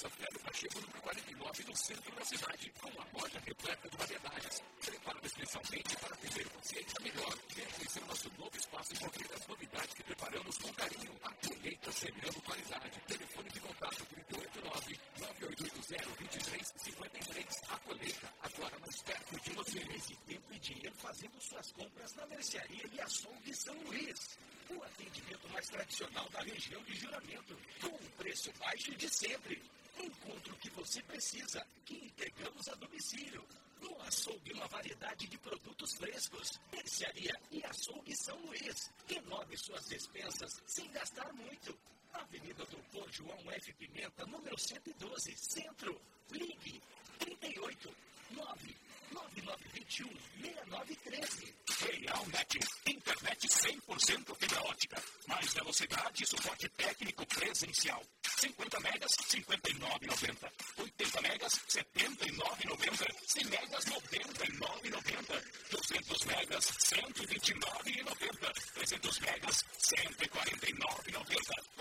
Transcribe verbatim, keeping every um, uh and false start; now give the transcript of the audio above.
Praça Félio Pacheco, número quarenta e nove, no centro da cidade, com uma loja repleta de variedades, preparada especialmente para atender você ainda melhor. Venha conhecer o nosso novo espaço e confira as novidades que preparamos com carinho. A colheita semeando qualidade. Telefone de contato trinta e oito nove, nove oito oito zero, dois três cinco três. A colheita, agora mais perto de você. Esse tempo e dinheiro fazendo suas compras na mercearia e açougue São Luís. O atendimento mais tradicional da região de Juramento, com o preço baixo de sempre. Encontre o que você precisa, que entregamos a domicílio. No açougue, uma variedade de produtos frescos. Mercearia e açougue São Luís. Renove suas despensas sem gastar muito. Avenida Doutor João F. Pimenta, número cento e doze, Centro. Ligue trinta e oito, nove nove nove dois um, seis nove um três. Real Net, internet cem por cento fibra ótica, mais velocidade e suporte técnico presencial. cinquenta megas, cinquenta e nove reais e noventa centavos. oitenta megas, setenta e nove reais e noventa centavos. cem megas, noventa e nove reais e noventa centavos. duzentos megas, cento e vinte e nove reais e noventa centavos.